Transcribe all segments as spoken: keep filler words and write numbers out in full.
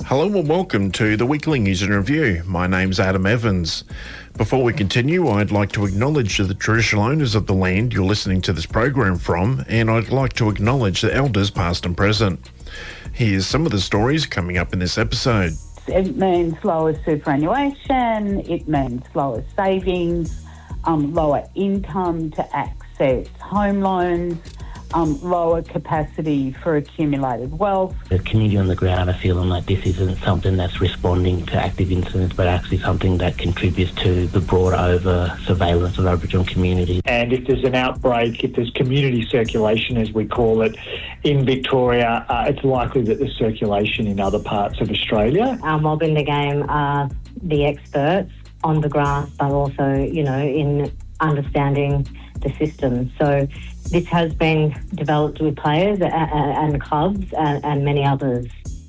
Hello and welcome to the Weekly News and Review. My name's Adam Evans. Before we continue, I'd like to acknowledge the traditional owners of the land you're listening to this program from, and I'd like to acknowledge the elders past and present. Here's some of the stories coming up in this episode. It means lower superannuation, it means lower savings, um, lower income to access home loans, um, lower capacity for accumulated wealth. The community on the ground are feeling like this isn't something that's responding to active incidents, but actually something that contributes to the broader over surveillance of Aboriginal communities. And if there's an outbreak, if there's community circulation, as we call it, in Victoria, uh, it's likely that there's circulation in other parts of Australia. Our mob in the game are the experts on the ground, but also, you know, in understanding the system. So this has been developed with players and, and clubs and, and many others.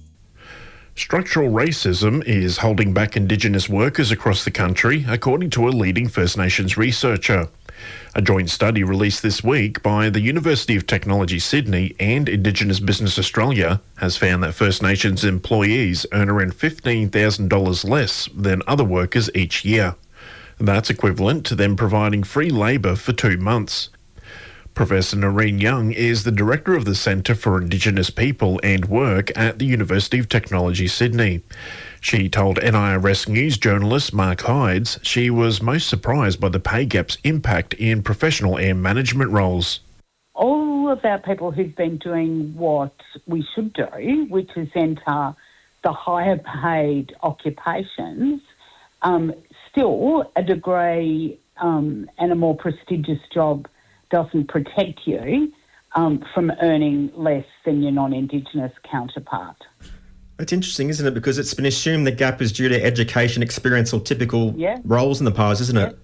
Structural racism is holding back Indigenous workers across the country, according to a leading First Nations researcher. A joint study released this week by the University of Technology Sydney and Indigenous Business Australia has found that First Nations employees earn around fifteen thousand dollars less than other workers each year. That's equivalent to them providing free labour for two months. Professor Noreen Young is the director of the Centre for Indigenous People and Work at the University of Technology Sydney. She told N I R S News journalist Mark Hydes she was most surprised by the pay gap's impact in professional and management roles. All of our people who've been doing what we should do, which is enter the higher paid occupations, um, still a degree um, and a more prestigious job doesn't protect you um, from earning less than your non-Indigenous counterpart. It's interesting, isn't it? Because it's been assumed the gap is due to education, experience or typical yeah. roles in the past, isn't it?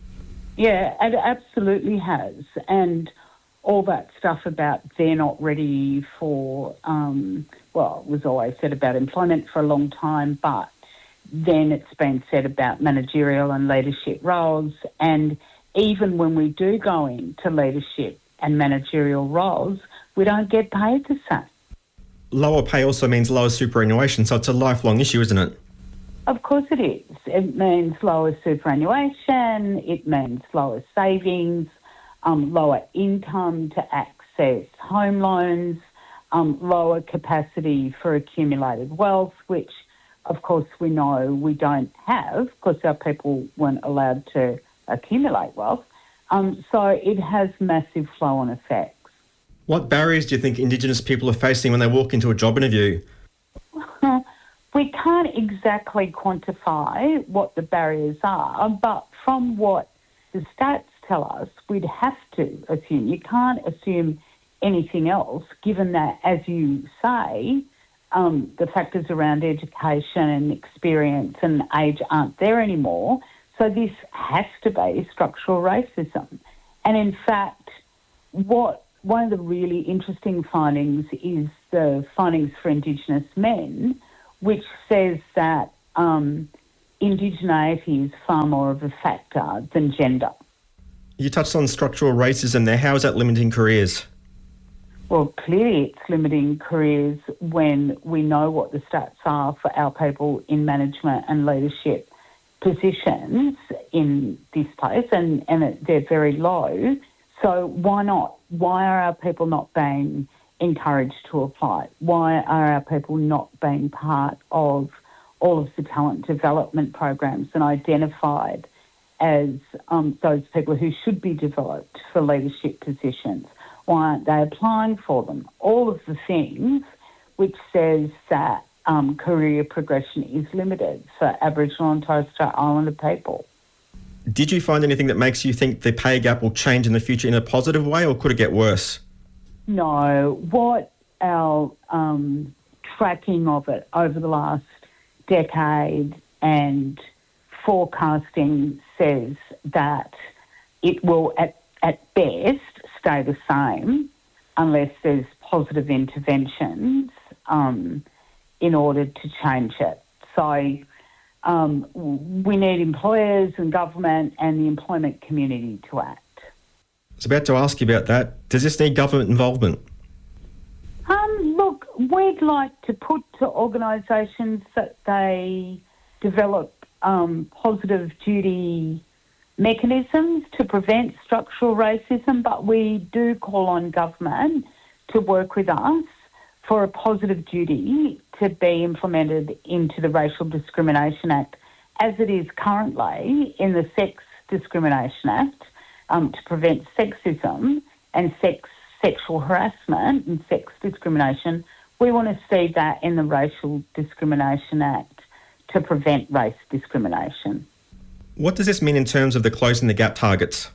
Yeah, it absolutely has. And all that stuff about they're not ready for, um, well, it was always said about employment for a long time, but then it's been said about managerial and leadership roles. And even when we do go into leadership and managerial roles, we don't get paid the same. Lower pay also means lower superannuation, so it's a lifelong issue, isn't it? Of course it is. It means lower superannuation, it means lower savings, um, lower income to access home loans, um, lower capacity for accumulated wealth, which, of course, we know we don't have because our people weren't allowed to accumulate wealth. Um, so it has massive flow-on effects. What barriers do you think Indigenous people are facing when they walk into a job interview? We can't exactly quantify what the barriers are, but from what the stats tell us, we'd have to assume. You can't assume anything else, given that, as you say, um, the factors around education and experience and age aren't there anymore. So this has to be structural racism. And in fact, what one of the really interesting findings is the findings for Indigenous men, which says that um, indigeneity is far more of a factor than gender. You touched on structural racism there. How is that limiting careers? Well, clearly it's limiting careers when we know what the stats are for our people in management and leadership positions in this place, and, and it, they're very low. So why not? Why are our people not being encouraged to apply? Why are our people not being part of all of the talent development programs and identified as um, those people who should be developed for leadership positions? Why aren't they applying for them? All of the things which says that um, career progression is limited for Aboriginal and Torres Strait Islander people. Did you find anything that makes you think the pay gap will change in the future in a positive way, or could it get worse? No. What our um, tracking of it over the last decade and forecasting says that it will, at, at best, stay the same unless there's positive interventions um, in order to change it. So um, we need employers and government and the employment community to act. I was about to ask you about that. Does this need government involvement? Um, look, one we'd like to put to organisations that they develop um, positive duty mechanisms to prevent structural racism, but we do call on government to work with us for a positive duty to be implemented into the Racial Discrimination Act as it is currently in the Sex Discrimination Act um, to prevent sexism and sex sexual harassment and sex discrimination. We want to see that in the Racial Discrimination Act to prevent race discrimination. What does this mean in terms of the Closing the Gap targets?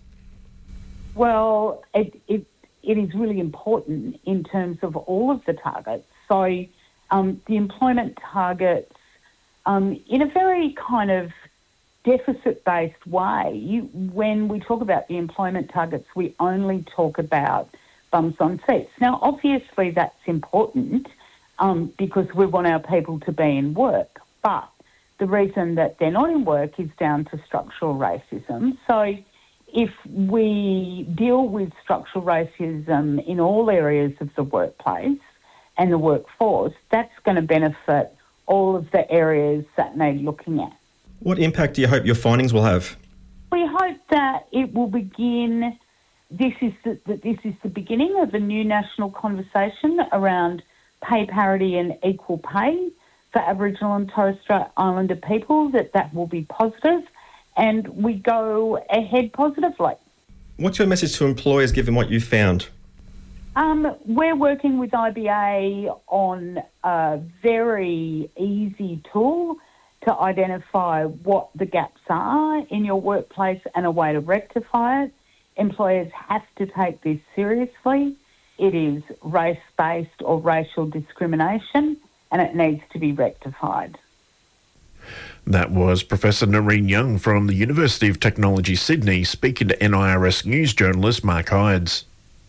Well, it, it, it is really important in terms of all of the targets. So um, the employment targets, um, in a very kind of deficit-based way, you, when we talk about the employment targets, we only talk about bums on seats. Now, obviously that's important um, because we want our people to be in work, but the reason that they're not in work is down to structural racism. So if we deal with structural racism in all areas of the workplace and the workforce, that's going to benefit all of the areas that need looking at. What impact do you hope your findings will have? We hope that it will begin, this is the, that this is the beginning of a new national conversation around pay parity and equal pay for Aboriginal and Torres Strait Islander people, that that will be positive, and we go ahead positively. What's your message to employers given what you've found? Um, we're working with I B A on a very easy tool to identify what the gaps are in your workplace and a way to rectify it. Employers have to take this seriously. It is race-based or racial discrimination, and it needs to be rectified. That was Professor Noreen Young from the University of Technology, Sydney, speaking to N I R S News journalist Mark Hydes.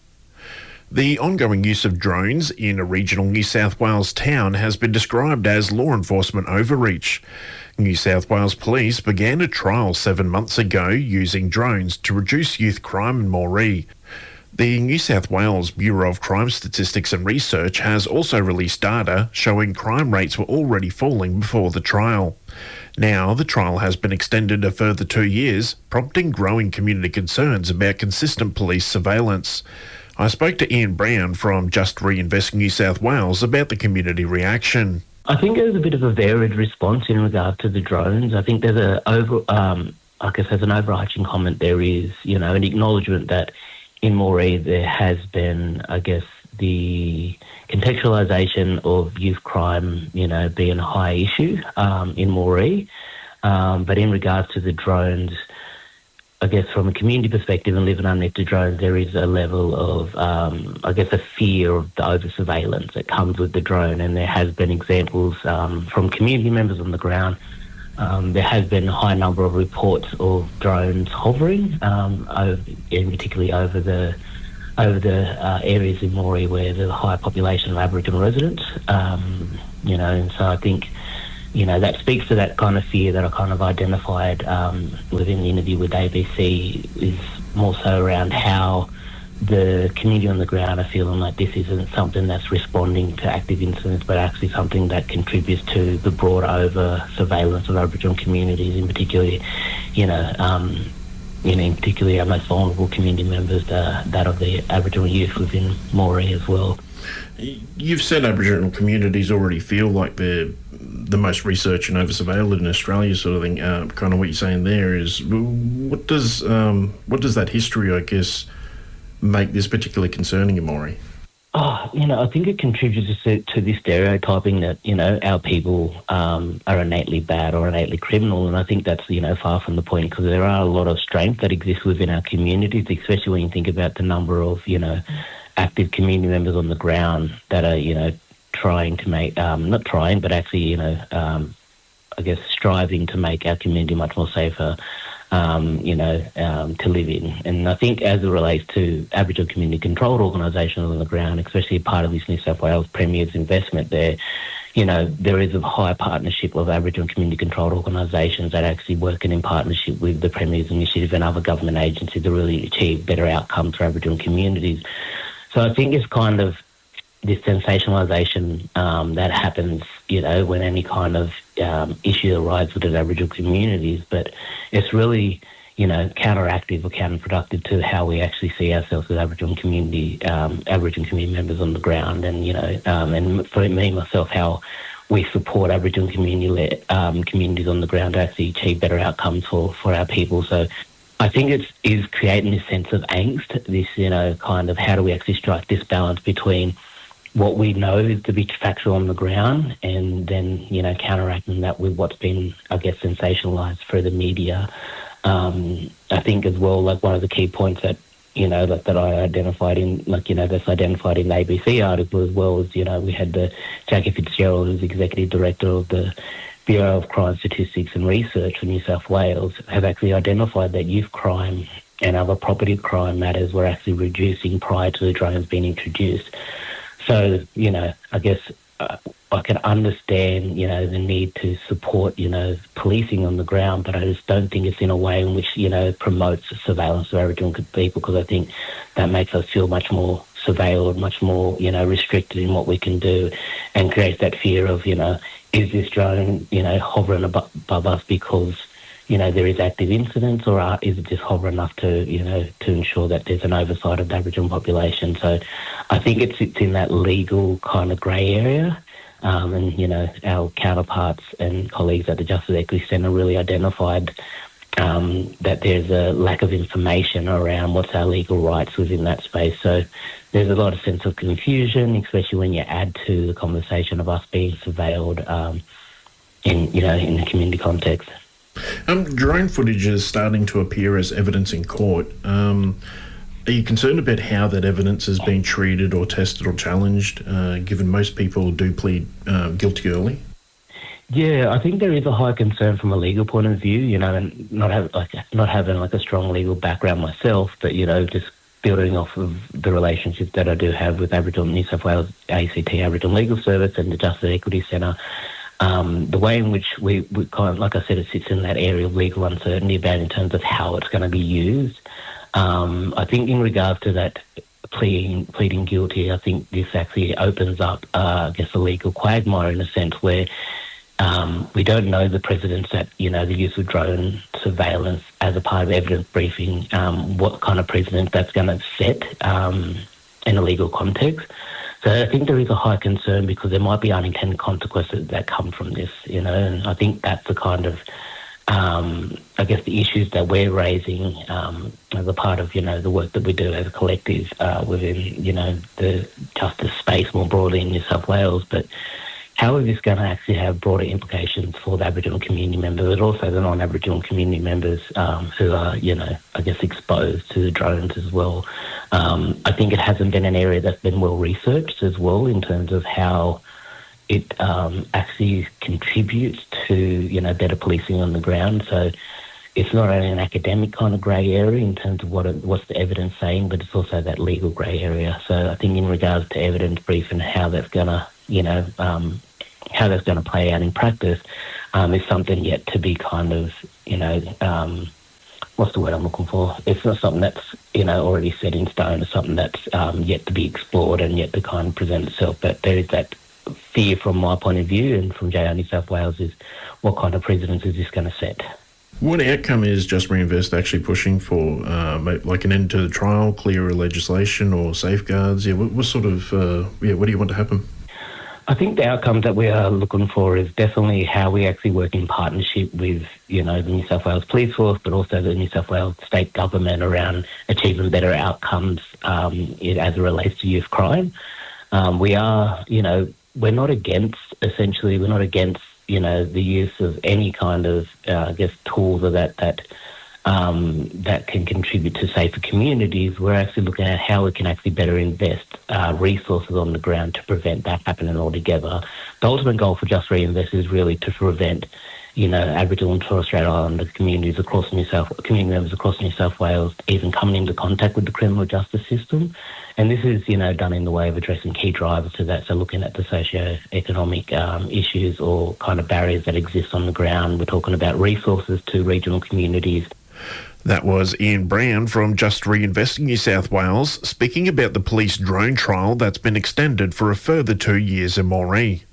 The ongoing use of drones in a regional New South Wales town has been described as law enforcement overreach. New South Wales Police began a trial seven months ago using drones to reduce youth crime in Moree. The New South Wales Bureau of Crime Statistics and Research has also released data showing crime rates were already falling before the trial. Now, the trial has been extended a further two years, prompting growing community concerns about consistent police surveillance. I spoke to Ian Brown from Just Reinvest New South Wales about the community reaction. I think there's a bit of a varied response in regard to the drones. I think there's a over, um, I guess there's an overarching comment. There is, you know, an acknowledgement that in Moree there has been, I guess, the contextualisation of youth crime, you know, being a high issue um, in Moree. Um, but in regards to the drones, I guess from a community perspective and living underneath the drones, there is a level of, um, I guess, a fear of the over-surveillance that comes with the drone. And there has been examples um, from community members on the ground. Um, there has been a high number of reports of drones hovering, um, over, and particularly over the over the uh, areas in Moree where there's a high population of Aboriginal residents. Um, you know, and so I think, you know, that speaks to that kind of fear that I kind of identified um, within the interview with A B C, is more so around how the community on the ground are feeling like this isn't something that's responding to active incidents, but actually something that contributes to the broader over surveillance of Aboriginal communities, in particular, you know, um, you know, in particularly our most vulnerable community members, uh, that of the Aboriginal youth within Moree as well. You've said Aboriginal communities already feel like they're the most researched and over-surveilled in Australia, sort of thing. Uh, kind of what you're saying there is, what does um, what does that history, I guess, make this particularly concerning in Moree? Oh, you know, I think it contributes to, to this stereotyping that, you know, our people um, are innately bad or innately criminal, and I think that's, you know, far from the point, because there are a lot of strength that exists within our communities, especially when you think about the number of, you know, active community members on the ground that are, you know, trying to make, um, not trying, but actually, you know, um, I guess striving to make our community much more safer, um, you know, um, to live in. And I think as it relates to Aboriginal community controlled organisations on the ground, especially part of this New South Wales Premier's investment there, you know, there is a high partnership of Aboriginal community controlled organisations that actually working in partnership with the Premier's initiative and other government agencies to really achieve better outcomes for Aboriginal communities. So I think it's kind of, this sensationalisation um, that happens, you know, when any kind of um, issue arises within Aboriginal communities, but it's really, you know, counteractive or counterproductive to how we actually see ourselves as Aboriginal community, um, Aboriginal community members on the ground, and, you know, um, and for me, myself, how we support Aboriginal community um, communities on the ground to actually achieve better outcomes for, for our people. So I think it's is creating this sense of angst, this, you know, kind of how do we actually strike this balance between what we know is to be factual on the ground and then, you know, counteracting that with what's been, I guess, sensationalised through the media. Um, I think as well, like one of the key points that, you know, that, that I identified in, like, you know, that's identified in the A B C article as well as, you know, we had the Jackie Fitzgerald, who's Executive Director of the Bureau of Crime Statistics and Research for New South Wales, have actually identified that youth crime and other property crime matters were actually reducing prior to the drones being introduced. So, you know, I guess uh, I can understand, you know, the need to support, you know, policing on the ground, but I just don't think it's in a way in which, you know, promotes surveillance of Aboriginal people, because I think that makes us feel much more surveilled, much more, you know, restricted in what we can do, and creates that fear of, you know, is this drone, you know, hovering above, above us because, you know, there is active incidents, or are, is it just hovering enough to, you know, to ensure that there's an oversight of the Aboriginal population? So I think it sits in that legal kind of grey area. Um, and, you know, our counterparts and colleagues at the Justice Equity Centre really identified um, that there's a lack of information around what's our legal rights within that space. So there's a lot of sense of confusion, especially when you add to the conversation of us being surveilled um, in, you know, in the community context. Um, drone footage is starting to appear as evidence in court. Um, are you concerned about how that evidence is being treated or tested or challenged, uh, given most people do plead uh, guilty early? Yeah, I think there is a high concern from a legal point of view, you know, and not have like not having like a strong legal background myself, but, you know, just building off of the relationships that I do have with Aboriginal New South Wales A C T Aboriginal Legal Service and the Justice Equity Centre. Um, the way in which we, we kind of, like I said, it sits in that area of legal uncertainty about in terms of how it's going to be used. Um, I think in regards to that pleading, pleading guilty, I think this actually opens up, uh, I guess, a legal quagmire in a sense where um, we don't know the precedents that, you know, the use of drone surveillance as a part of evidence briefing, um, what kind of precedent that's going to set um, in a legal context. So I think there is a high concern because there might be unintended consequences that come from this, you know, and I think that's the kind of, um, I guess, the issues that we're raising um, as a part of, you know, the work that we do as a collective uh, within, you know, the justice space more broadly in New South Wales. But how is this going to actually have broader implications for the Aboriginal community members, but also the non-Aboriginal community members um, who are, you know, I guess, exposed to the drones as well? Um, I think it hasn't been an area that's been well researched as well in terms of how it um, actually contributes to, you know, better policing on the ground. So it's not only an academic kind of grey area in terms of what it, what's the evidence saying, but it's also that legal grey area. So I think in regards to evidence brief and how that's going to, you know, um, how that's going to play out in practice um, is something yet to be kind of, you know, um, what's the word I'm looking for? It's not something that's, you know, already set in stone. It's something that's um, yet to be explored and yet to kind of present itself. But there is that fear from my point of view and from J R New South Wales is what kind of precedents is this going to set? What outcome is Just Reinvest actually pushing for? Uh, like an end to the trial, clearer legislation or safeguards? Yeah, what, what sort of, uh, yeah, what do you want to happen? I think the outcomes that we are looking for is definitely how we actually work in partnership with, you know, the New South Wales Police Force, but also the New South Wales state government around achieving better outcomes um, as it relates to youth crime. Um, we are, you know, we're not against, essentially, we're not against, you know, the use of any kind of, uh, I guess, tools or that, that, Um, that can contribute to safer communities. We're actually looking at how we can actually better invest uh, resources on the ground to prevent that happening altogether. The ultimate goal for Just Reinvest is really to prevent, you know, Aboriginal and Torres Strait Islander communities across New South, community members across New South Wales even coming into contact with the criminal justice system. And this is, you know, done in the way of addressing key drivers to that. So looking at the socio-economic um, issues or kind of barriers that exist on the ground. We're talking about resources to regional communities. That was Ian Brown from Just Reinvesting New South Wales speaking about the police drone trial that's been extended for a further two years in Moree.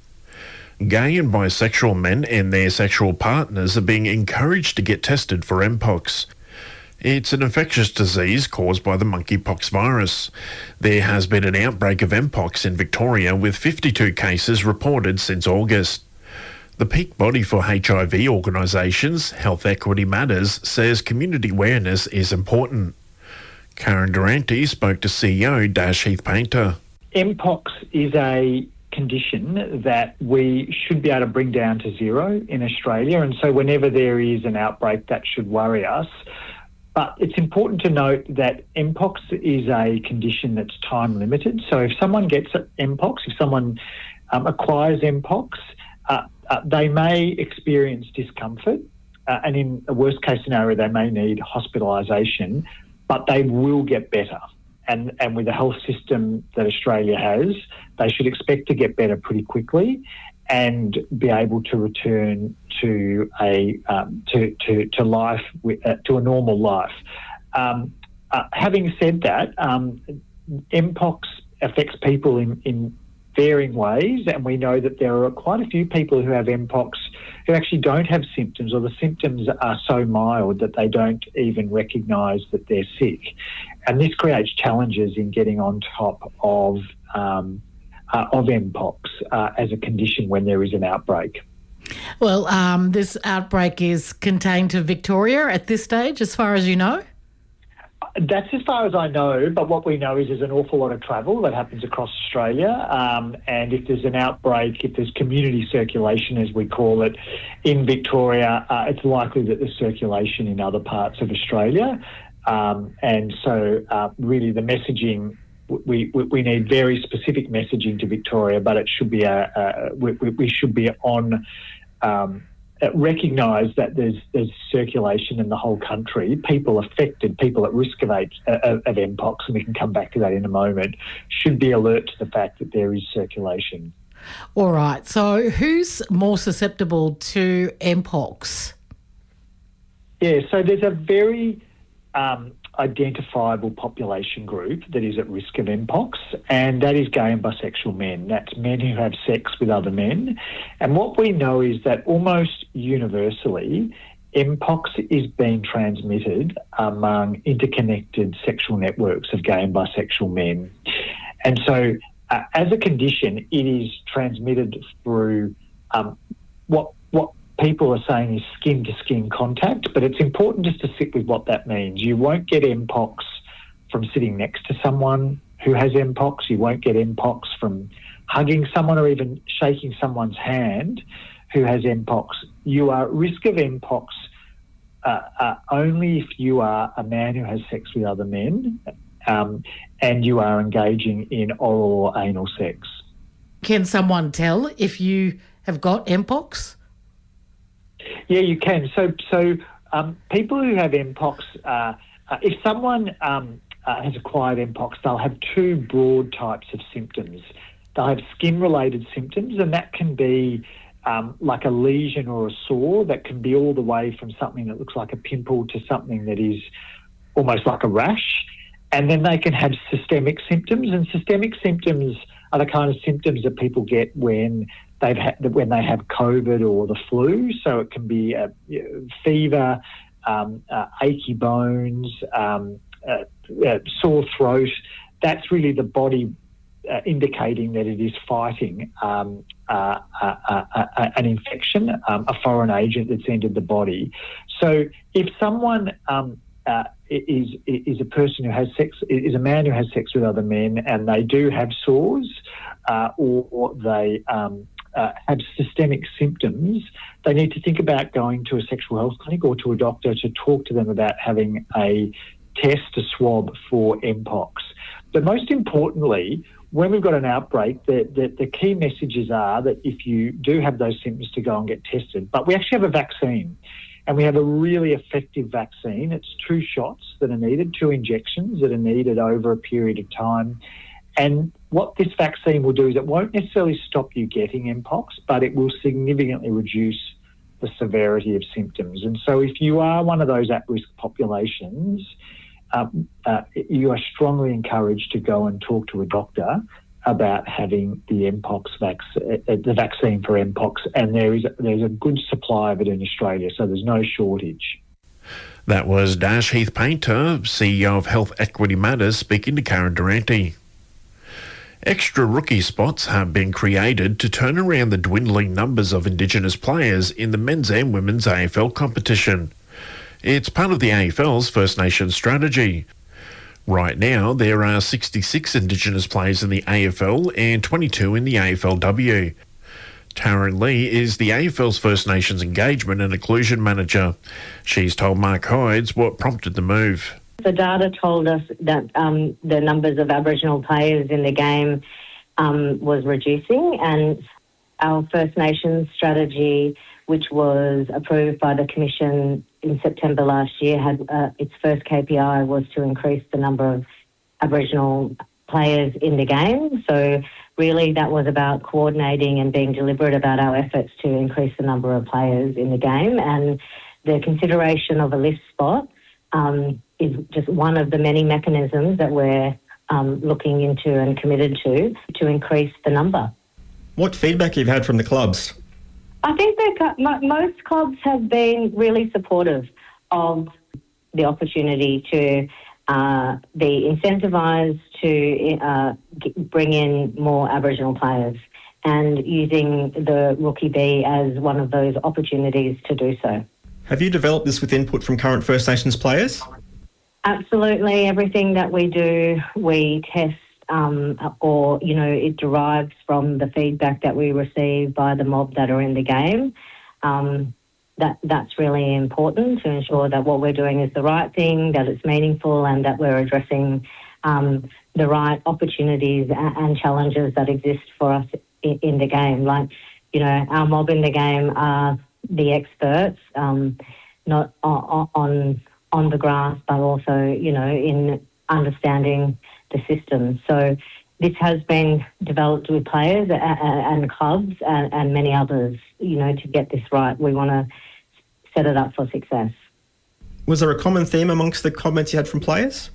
Gay and bisexual men and their sexual partners are being encouraged to get tested for Mpox. It's an infectious disease caused by the monkeypox virus. There has been an outbreak of Mpox in Victoria with fifty-two cases reported since August. The peak body for H I V organisations, Health Equity Matters, says community awareness is important. Karen Durante spoke to C E O Dash Heath Painter. Mpox is a condition that we should be able to bring down to zero in Australia, and so whenever there is an outbreak, that should worry us. But it's important to note that Mpox is a condition that's time limited. So if someone gets Mpox, if someone um, acquires Mpox, uh, uh, they may experience discomfort, uh, and in a worst case scenario, they may need hospitalisation, but they will get better. And, and with the health system that Australia has, they should expect to get better pretty quickly and be able to return to a um, to, to to life with, uh, to a normal life. Um, uh, having said that, um, Mpox affects people in, in varying ways, and we know that there are quite a few people who have Mpox who actually don't have symptoms, or the symptoms are so mild that they don't even recognise that they're sick. And this creates challenges in getting on top of um, uh, of Mpox uh, as a condition when there is an outbreak. Well, um, this outbreak is contained to Victoria at this stage, as far as you know? That's as far as I know, but what we know is there's an awful lot of travel that happens across Australia, um, and if there's an outbreak, if there's community circulation, as we call it, in Victoria, uh, it's likely that there's circulation in other parts of Australia. Um, and so uh, really the messaging, we, we, we need very specific messaging to Victoria, but it should be a, a we, we should be on um, recognise that there's there's circulation in the whole country. People affected, people at risk of, H, uh, of Mpox, and we can come back to that in a moment, should be alert to the fact that there is circulation. All right. So who's more susceptible to Mpox? Yeah, so there's a very um, identifiable population group that is at risk of Mpox, and that is gay and bisexual men. That's men who have sex with other men. And what we know is that almost universally, Mpox is being transmitted among interconnected sexual networks of gay and bisexual men. And so uh, as a condition, it is transmitted through um, what what people are saying is skin-to-skin contact, but it's important just to sit with what that means. You won't get Mpox from sitting next to someone who has Mpox. You won't get Mpox from hugging someone or even shaking someone's hand who has Mpox. You are at risk of Mpox uh, uh, only if you are a man who has sex with other men um, and you are engaging in oral or anal sex. Can someone tell if you have got Mpox? Yeah, you can. So, so um, people who have Mpox, uh, uh, if someone um, uh, has acquired Mpox, they'll have two broad types of symptoms. They'll have skin-related symptoms, and that can be um, like a lesion or a sore. That can be all the way from something that looks like a pimple to something that is almost like a rash. And then they can have systemic symptoms, and systemic symptoms are the kind of symptoms that people get when they've had when they have COVID or the flu. So it can be a fever, um, uh, achy bones, um, uh, uh, sore throat. That's really the body uh, indicating that it is fighting um, uh, uh, uh, uh, an infection, um, a foreign agent that's entered the body. So if someone um, uh, is is a person who has sex, is a man who has sex with other men, and they do have sores, uh, or, or they um, uh, have systemic symptoms, they need to think about going to a sexual health clinic or to a doctor to talk to them about having a test, a swab for Mpox. But most importantly, when we've got an outbreak, the, the, the key messages are that if you do have those symptoms, to go and get tested. But we actually have a vaccine, and we have a really effective vaccine. It's two shots that are needed, two injections that are needed over a period of time. And what this vaccine will do is it won't necessarily stop you getting Mpox, but it will significantly reduce the severity of symptoms. And so if you are one of those at-risk populations, um, uh, you are strongly encouraged to go and talk to a doctor about having the Mpox vac- uh, the vaccine for Mpox, and there is there's a good supply of it in Australia, so there's no shortage. That was Dash Heath Painter, C E O of Health Equity Matters, speaking to Karen Durante. Extra rookie spots have been created to turn around the dwindling numbers of Indigenous players in the men's and women's A F L competition. It's part of the A F L's First Nations strategy. Right now, there are sixty-six Indigenous players in the A F L and twenty-two in the A F L W. Taryn Lee is the A F L's First Nations Engagement and Inclusion Manager. She's told Mark Hydes what prompted the move. The data told us that um, the numbers of Aboriginal players in the game um, was reducing, and our First Nations strategy, which was approved by the Commission in September last year, had uh, its first K P I was to increase the number of Aboriginal players in the game. So really that was about coordinating and being deliberate about our efforts to increase the number of players in the game, and the consideration of a list spot um, is just one of the many mechanisms that we're um, looking into and committed to to increase the number. What feedback you've had from the clubs? I think that most clubs have been really supportive of the opportunity to uh, be incentivised to uh, bring in more Aboriginal players, and using the Rookie B as one of those opportunities to do so. Have you developed this with input from current First Nations players? Absolutely. Everything that we do, we test, um, or, you know, it derives from the feedback that we receive by the mob that are in the game. Um, that that's really important to ensure that what we're doing is the right thing, that it's meaningful, and that we're addressing um, the right opportunities and, and challenges that exist for us in, in the game. Like, you know, our mob in the game are the experts, um, not on, on on the grass, but also, you know, in understanding the system. So this has been developed with players and clubs and, and many others, you know, to get this right. We want to set it up for success. Was there a common theme amongst the comments you had from players?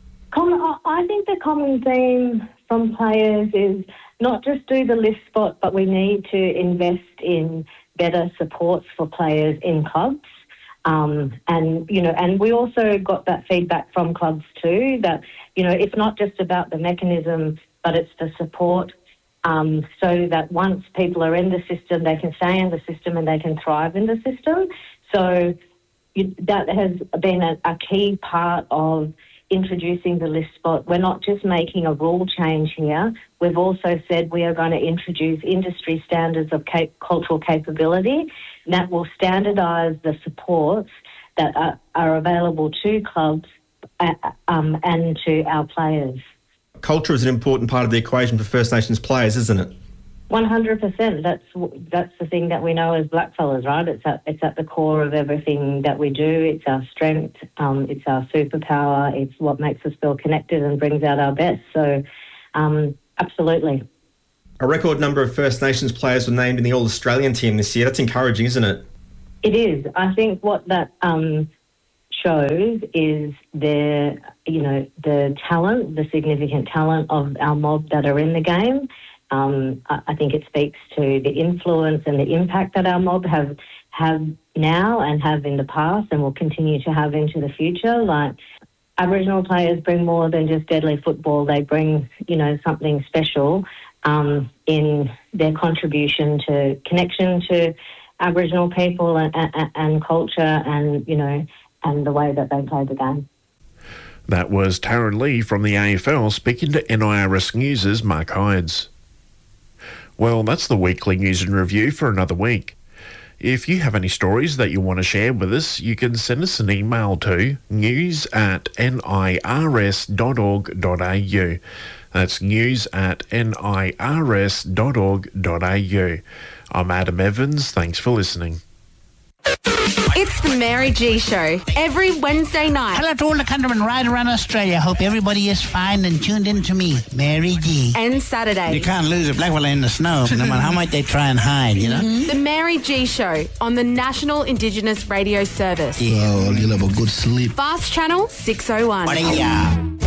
I think the common theme from players is not just do the list spot, but we need to invest in better supports for players in clubs. Um, and, you know, and we also got that feedback from clubs too, that, you know, it's not just about the mechanism, but it's the support, um, so that once people are in the system, they can stay in the system and they can thrive in the system. So you, that has been a, a key part of introducing the list spot. We're not just making a rule change here. We've also said we are going to introduce industry standards of cap- cultural capability that will standardise the supports that are, are available to clubs uh, um, and to our players. Culture is an important part of the equation for First Nations players, isn't it? one hundred percent. That's that's the thing that we know as blackfellas, right? It's at, it's at the core of everything that we do. It's our strength. Um, it's our superpower. It's what makes us feel connected and brings out our best. So, um, absolutely. A record number of First Nations players were named in the All-Australian team this year. That's encouraging, isn't it? It is. I think what that um, shows is the, you know, the talent, the significant talent of our mob that are in the game. Um, I think it speaks to the influence and the impact that our mob have have now and have in the past and will continue to have into the future. Like, Aboriginal players bring more than just deadly football. They bring, you know, something special um, in their contribution to connection to Aboriginal people and, and, and culture, and, you know, and the way that they play the game. That was Taryn Lee from the A F L speaking to N I R S News' Mark Hydes. Well, that's the weekly news and review for another week. If you have any stories that you want to share with us, you can send us an email to news at nirs dot org dot a u. That's news at nirs dot org dot a u. I'm Adam Evans. Thanks for listening. It's the Mary G Show every Wednesday night. Hello to all the countrymen right around Australia. Hope everybody is fine and tuned in to me, Mary G. And Saturday. You can't lose a black fella in the snow, no matter how much they try and hide, you know? Mm-hmm. The Mary G Show on the National Indigenous Radio Service. Yeah, well, you'll have a good sleep. Fast Channel six oh one. What are ya?